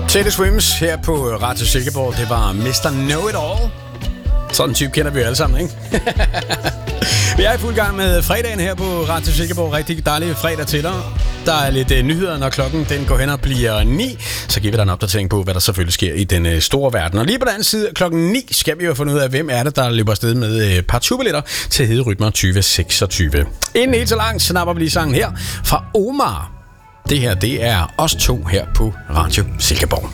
Teddy Swims her på Radio Silkeborg. Det var Mr. Know-It-All. Sådan en type kender vi jo alle sammen, ikke? Vi er i fuld gang med fredagen her på Radio Silkeborg. Rigtig dejlig fredag til dig. Der er lidt nyheder, når klokken den går hen og bliver 9. Så giver vi dig en opdatering på, hvad der selvfølgelig sker i den store verden. Og lige på den anden side klokken 9 skal vi jo finde ud af, hvem er det, der løber afsted med et par turbilletter til Hede Rytmer 2026. Inden helt så langt snapper vi lige sangen her fra Omar. Det her, det er os to her på Radio Silkeborg.